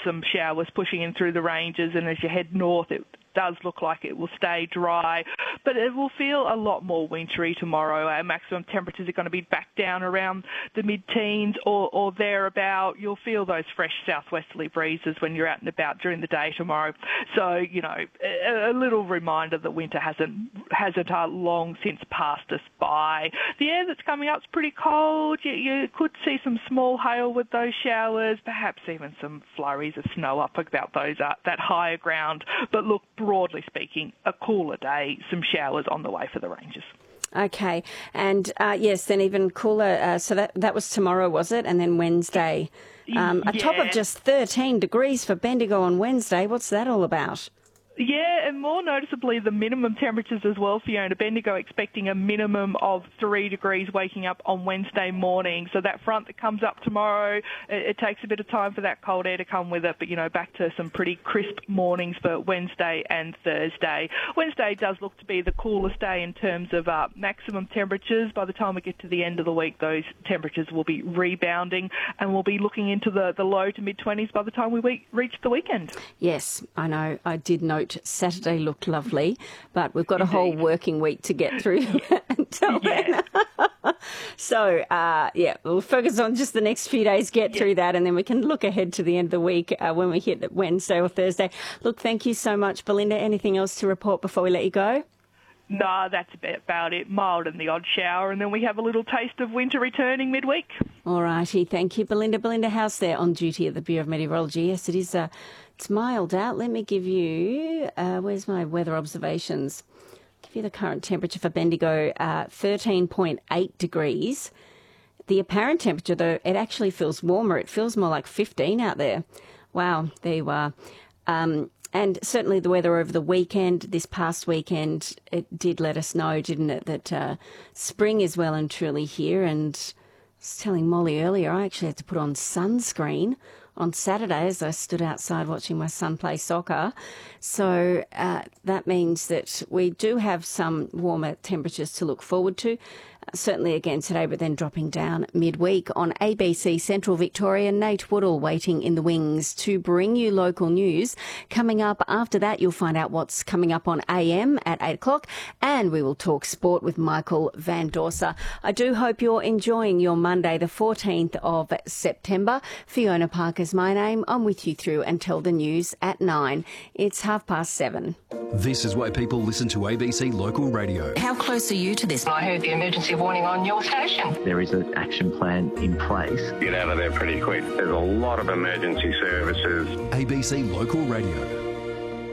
some showers pushing in through the ranges, and as you head north, it does look like it will stay dry, but it will feel a lot more wintry tomorrow. Our maximum temperatures are going to be back down around the mid-teens or thereabout. You'll feel those fresh southwesterly breezes when you're out and about during the day tomorrow. So, a little reminder that winter hasn't long since passed us by. The air that's coming up is pretty cold. You could see some small hail with those showers, perhaps even some flurries of snow up about that higher ground. But look, broadly speaking, a cooler day, some showers on the way for the ranges. Okay. And, yes, then even cooler. So that was tomorrow, was it? And then Wednesday. A top of just 13 degrees for Bendigo on Wednesday. What's that all about? Yeah, and more noticeably the minimum temperatures as well, Fiona. Bendigo expecting a minimum of 3 degrees waking up on Wednesday morning. So that front that comes up tomorrow, it takes a bit of time for that cold air to come with it, but, back to some pretty crisp mornings for Wednesday and Thursday. Wednesday does look to be the coolest day in terms of maximum temperatures. By the time we get to the end of the week, those temperatures will be rebounding, and we'll be looking into the low to mid-20s by the time we reach the weekend. Yes, I know. I did note Saturday looked lovely, but we've got a whole working week to get through until then. So, we'll focus on just the next few days, get through that, and then we can look ahead to the end of the week when we hit Wednesday or Thursday. Look, thank you so much, Belinda. Anything else to report before we let you go? No, that's about it. Mild and the odd shower, and then we have a little taste of winter returning midweek. All righty, thank you, Belinda. Belinda House there on duty at the Bureau of Meteorology. Yes, it is. It's mild out. Let me give you, where's my weather observations? Give you the current temperature for Bendigo, 13.8 degrees. The apparent temperature, though, it actually feels warmer. It feels more like 15 out there. Wow, there you are. And certainly the weather over the weekend, this past weekend, it did let us know, didn't it, that spring is well and truly here. And I was telling Molly earlier, I actually had to put on sunscreen on Saturday as I stood outside watching my son play soccer. So that means that we do have some warmer temperatures to look forward to. Certainly again today, but then dropping down midweek. On ABC Central Victoria, Nate Woodall waiting in the wings to bring you local news. Coming up after that, you'll find out what's coming up on AM at 8 o'clock, and we will talk sport with Michael Van Dorsa. I do hope you're enjoying your Monday, the 14th of September. Fiona Parker's my name. I'm with you through until the news at 9. It's 7:30. This is why people listen to ABC Local Radio. How close are you to this? I heard the emergency warning on your station. There is an action plan in place. Get out of there pretty quick. There's a lot of emergency services. ABC Local Radio.